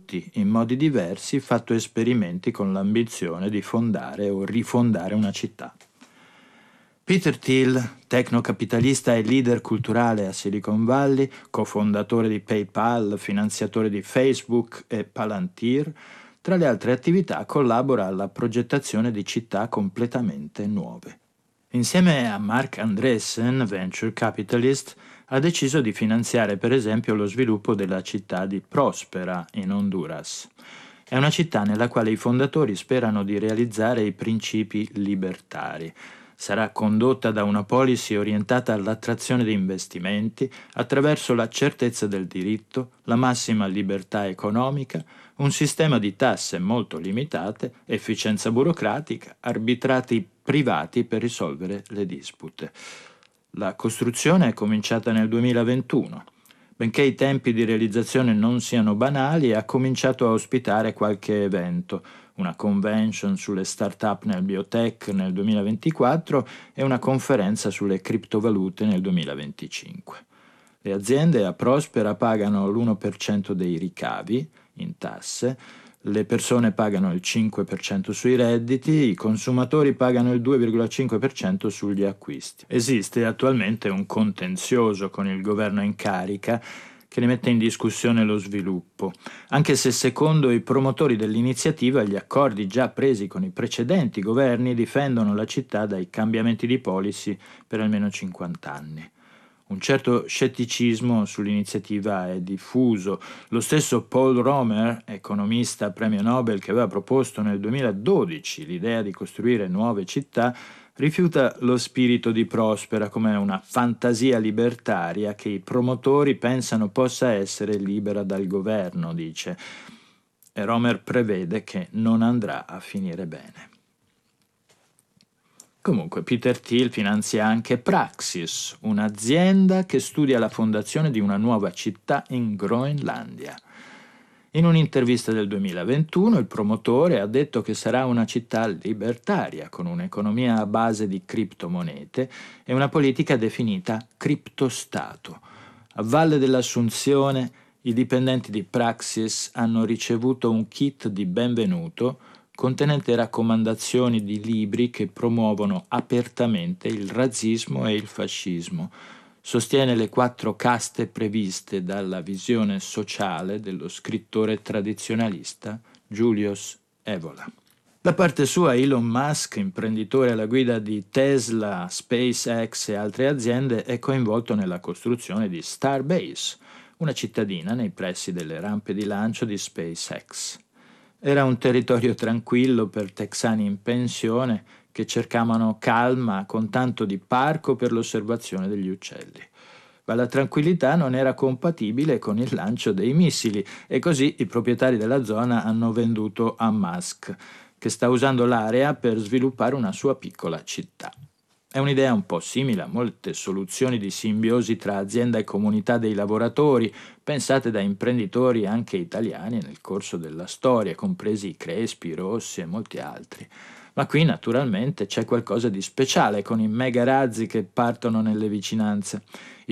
tutti, in modi diversi, fatto esperimenti con l'ambizione di fondare o rifondare una città. Peter Thiel, tecnocapitalista e leader culturale a Silicon Valley, cofondatore di PayPal, finanziatore di Facebook e Palantir, tra le altre attività collabora alla progettazione di città completamente nuove. Insieme a Mark Andreessen, venture capitalist, ha deciso di finanziare per esempio lo sviluppo della città di Próspera in Honduras. È una città nella quale i fondatori sperano di realizzare i principi libertari. Sarà condotta da una policy orientata all'attrazione di investimenti attraverso la certezza del diritto, la massima libertà economica, un sistema di tasse molto limitate, efficienza burocratica, arbitrati privati per risolvere le dispute. La costruzione è cominciata nel 2021. Benché i tempi di realizzazione non siano banali, ha cominciato a ospitare qualche evento, una convention sulle start-up nel biotech nel 2024 e una conferenza sulle criptovalute nel 2025. Le aziende a Próspera pagano l'1% dei ricavi in tasse, le persone pagano il 5% sui redditi, i consumatori pagano il 2,5% sugli acquisti. Esiste attualmente un contenzioso con il governo in carica che ne mette in discussione lo sviluppo, anche se secondo i promotori dell'iniziativa gli accordi già presi con i precedenti governi difendono la città dai cambiamenti di policy per almeno 50 anni. Un certo scetticismo sull'iniziativa è diffuso. Lo stesso Paul Romer, economista premio Nobel che aveva proposto nel 2012 l'idea di costruire nuove città, rifiuta lo spirito di Próspera come una fantasia libertaria che i promotori pensano possa essere libera dal governo, dice. E Romer prevede che non andrà a finire bene. Comunque, Peter Thiel finanzia anche Praxis, un'azienda che studia la fondazione di una nuova città in Groenlandia. In un'intervista del 2021 il promotore ha detto che sarà una città libertaria, con un'economia a base di criptomonete e una politica definita criptostato. A valle dell'Assunzione, i dipendenti di Praxis hanno ricevuto un kit di benvenuto contenente raccomandazioni di libri che promuovono apertamente il razzismo e il fascismo. Sostiene le 4 caste previste dalla visione sociale dello scrittore tradizionalista Julius Evola. Da parte sua Elon Musk, imprenditore alla guida di Tesla, SpaceX e altre aziende, è coinvolto nella costruzione di Starbase, una cittadina nei pressi delle rampe di lancio di SpaceX. Era un territorio tranquillo per texani in pensione che cercavano calma con tanto di parco per l'osservazione degli uccelli. Ma la tranquillità non era compatibile con il lancio dei missili e così i proprietari della zona hanno venduto a Musk, che sta usando l'area per sviluppare una sua piccola città. È un'idea un po' simile a molte soluzioni di simbiosi tra azienda e comunità dei lavoratori, pensate da imprenditori anche italiani nel corso della storia, compresi i Crespi, Rossi e molti altri. Ma qui naturalmente c'è qualcosa di speciale con i mega razzi che partono nelle vicinanze. I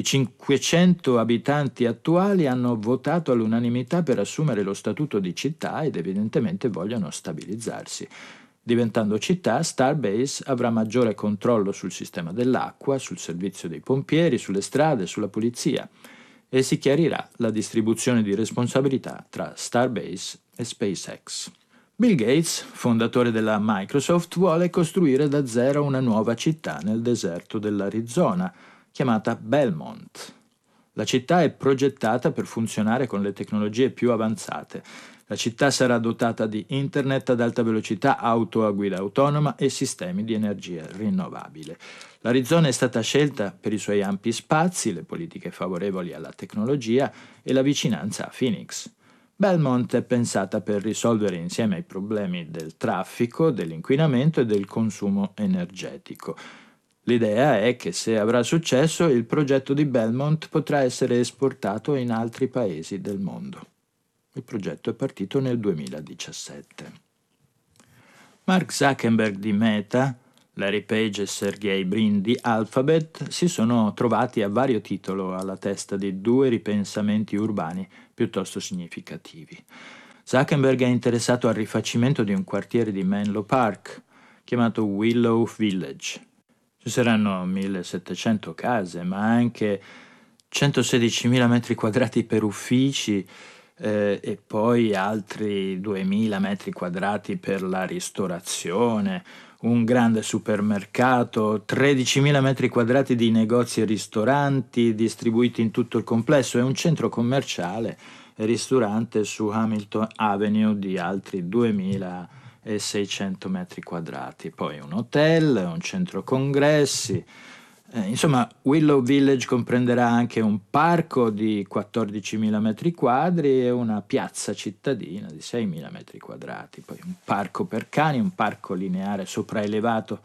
500 abitanti attuali hanno votato all'unanimità per assumere lo statuto di città ed evidentemente vogliono stabilizzarsi. Diventando città, Starbase avrà maggiore controllo sul sistema dell'acqua, sul servizio dei pompieri, sulle strade, sulla polizia e si chiarirà la distribuzione di responsabilità tra Starbase e SpaceX. Bill Gates, fondatore della Microsoft, vuole costruire da zero una nuova città nel deserto dell'Arizona, chiamata Belmont. La città è progettata per funzionare con le tecnologie più avanzate. La città sarà dotata di internet ad alta velocità, auto a guida autonoma e sistemi di energia rinnovabile. L'Arizona è stata scelta per i suoi ampi spazi, le politiche favorevoli alla tecnologia e la vicinanza a Phoenix. Belmont è pensata per risolvere insieme ai problemi del traffico, dell'inquinamento e del consumo energetico. L'idea è che se avrà successo il progetto di Belmont potrà essere esportato in altri paesi del mondo. Il progetto è partito nel 2017. Mark Zuckerberg di Meta, Larry Page e Sergey Brin di Alphabet si sono trovati a vario titolo alla testa di 2 ripensamenti urbani piuttosto significativi. Zuckerberg è interessato al rifacimento di un quartiere di Menlo Park chiamato Willow Village. Ci saranno 1700 case, ma anche 116.000 metri quadrati per uffici e poi altri 2.000 metri quadrati per la ristorazione, un grande supermercato, 13.000 metri quadrati di negozi e ristoranti distribuiti in tutto il complesso e un centro commerciale e ristorante su Hamilton Avenue di altri 2.600 metri quadrati, poi un hotel, un centro congressi. Insomma, Willow Village comprenderà anche un parco di 14.000 metri quadri e una piazza cittadina di 6.000 metri quadrati, poi un parco per cani, un parco lineare sopraelevato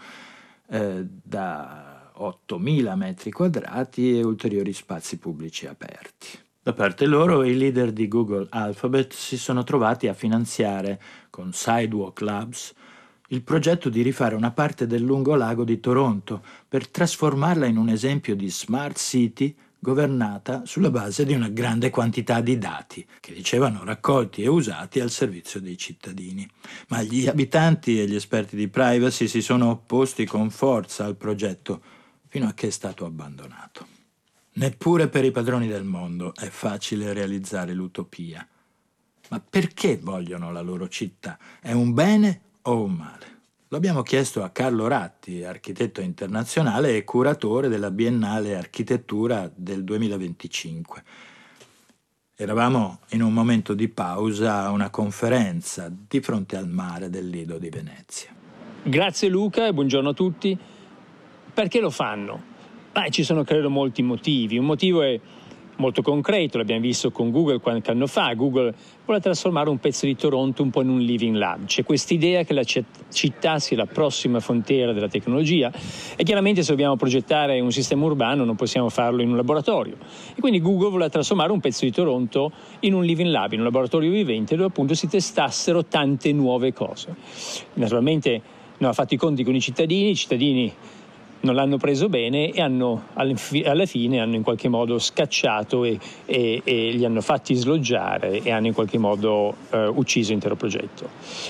da 8.000 metri quadrati e ulteriori spazi pubblici aperti. Da parte loro, i leader di Google Alphabet si sono trovati a finanziare, con Sidewalk Labs, il progetto di rifare una parte del lungolago di Toronto per trasformarla in un esempio di smart city governata sulla base di una grande quantità di dati che dicevano raccolti e usati al servizio dei cittadini. Ma gli abitanti e gli esperti di privacy si sono opposti con forza al progetto fino a che è stato abbandonato. Neppure per i padroni del mondo è facile realizzare l'utopia. Ma perché vogliono la loro città? È un bene o un male? Lo abbiamo chiesto a Carlo Ratti, architetto internazionale e curatore della Biennale Architettura del 2025. Eravamo in un momento di pausa a una conferenza di fronte al mare del Lido di Venezia. Grazie Luca e buongiorno a tutti. Perché lo fanno? Ci sono credo molti motivi. Un motivo è molto concreto, l'abbiamo visto con Google qualche anno fa. Google vuole trasformare un pezzo di Toronto un po' in un living lab. C'è quest'idea che la città sia la prossima frontiera della tecnologia e chiaramente se dobbiamo progettare un sistema urbano non possiamo farlo in un laboratorio. E quindi Google vuole trasformare un pezzo di Toronto in un living lab, in un laboratorio vivente dove appunto si testassero tante nuove cose. Naturalmente non ha fatto i conti con i cittadini non l'hanno preso bene e alla fine hanno in qualche modo scacciato e li hanno fatti sloggiare e hanno in qualche modo ucciso l'intero progetto.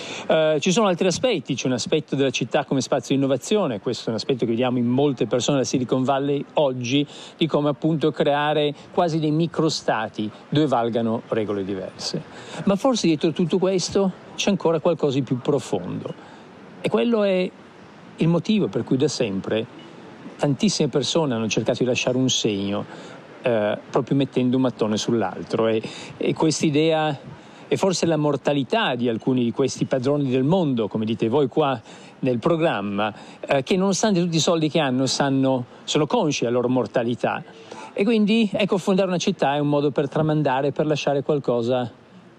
Ci sono altri aspetti, c'è un aspetto della città come spazio di innovazione, questo è un aspetto che vediamo in molte persone della Silicon Valley oggi, di come appunto creare quasi dei microstati dove valgano regole diverse. Ma forse dietro tutto questo c'è ancora qualcosa di più profondo e quello è il motivo per cui da sempre tantissime persone hanno cercato di lasciare un segno proprio mettendo un mattone sull'altro e quest'idea è forse la mortalità di alcuni di questi padroni del mondo, come dite voi qua nel programma, che nonostante tutti i soldi che hanno sono consci della loro mortalità e quindi fondare una città è un modo per tramandare, per lasciare qualcosa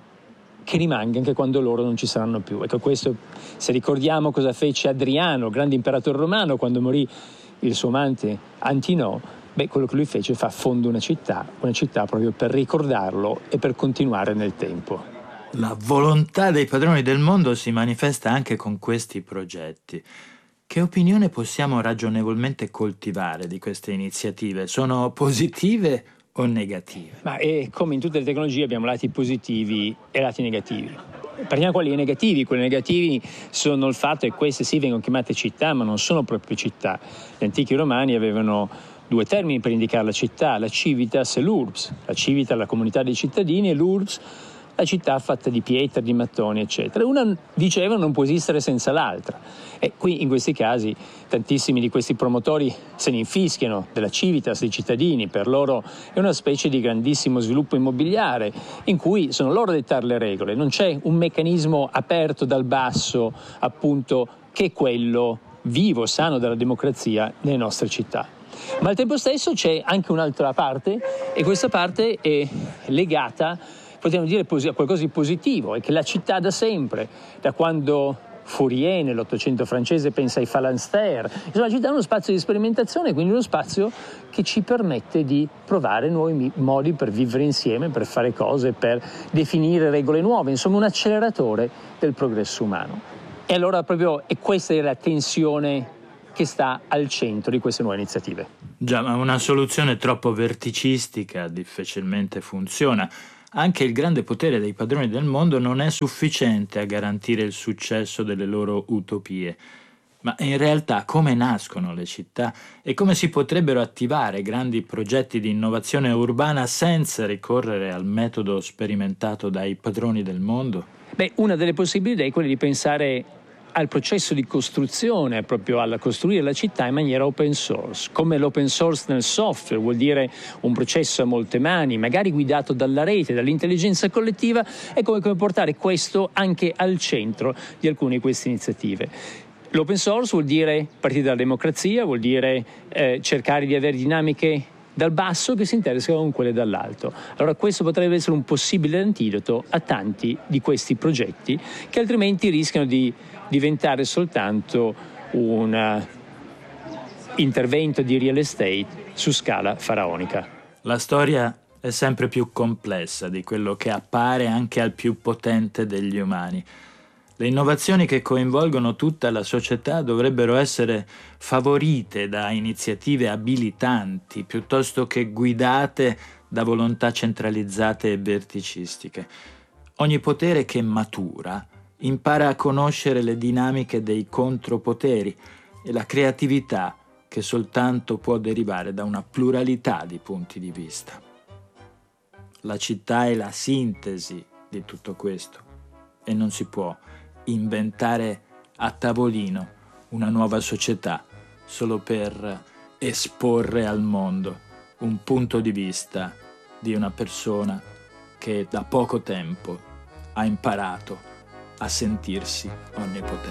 che rimanga anche quando loro non ci saranno più. Questo, se ricordiamo cosa fece Adriano, grande imperatore romano, quando morì il suo amante Antinò, quello che lui fece fa fondo una città proprio per ricordarlo e per continuare nel tempo. La volontà dei padroni del mondo si manifesta anche con questi progetti. Che opinione possiamo ragionevolmente coltivare di queste iniziative? Sono positive o negative? Come in tutte le tecnologie abbiamo lati positivi e lati negativi. Partiamo da quelli negativi. Quelli negativi sono il fatto che queste sì vengono chiamate città, ma non sono proprio città. Gli antichi romani avevano due termini per indicare la città, la civitas e l'urbs. La civitas, la comunità dei cittadini, e l'urbs, la città fatta di pietre, di mattoni, eccetera. Una, diceva, non può esistere senza l'altra. E qui, in questi casi, tantissimi di questi promotori se ne infischiano della civitas dei cittadini. Per loro è una specie di grandissimo sviluppo immobiliare in cui sono loro a dettare le regole. Non c'è un meccanismo aperto dal basso, appunto, che è quello vivo, sano della democrazia nelle nostre città. Ma al tempo stesso c'è anche un'altra parte e questa parte è legata, potremmo dire, a qualcosa di positivo, è che la città da sempre, da quando Fourier nell'Ottocento francese pensa ai phalanstères, insomma la città è uno spazio di sperimentazione, quindi uno spazio che ci permette di provare nuovi modi per vivere insieme, per fare cose, per definire regole nuove, insomma un acceleratore del progresso umano. E allora proprio è questa la tensione che sta al centro di queste nuove iniziative. Già, ma una soluzione troppo verticistica difficilmente funziona. anche il grande potere dei padroni del mondo non è sufficiente a garantire il successo delle loro utopie. Ma in realtà come nascono le città e come si potrebbero attivare grandi progetti di innovazione urbana senza ricorrere al metodo sperimentato dai padroni del mondo? Beh, una delle possibilità è quella di pensare al processo di costruzione, proprio alla costruire la città in maniera open source. Come l'open source nel software vuol dire un processo a molte mani, magari guidato dalla rete, dall'intelligenza collettiva, è come portare questo anche al centro di alcune di queste iniziative. L'open source vuol dire partire dalla democrazia, vuol dire cercare di avere dinamiche dal basso che si intersecano con quelle dall'alto. Allora questo potrebbe essere un possibile antidoto a tanti di questi progetti che altrimenti rischiano di diventare soltanto un intervento di real estate su scala faraonica. La storia è sempre più complessa di quello che appare anche al più potente degli umani. Le innovazioni che coinvolgono tutta la società dovrebbero essere favorite da iniziative abilitanti piuttosto che guidate da volontà centralizzate e verticistiche. Ogni potere che matura impara a conoscere le dinamiche dei contropoteri e la creatività che soltanto può derivare da una pluralità di punti di vista. La città è la sintesi di tutto questo e non si può inventare a tavolino una nuova società solo per esporre al mondo un punto di vista di una persona che da poco tempo ha imparato a sentirsi onnipotente.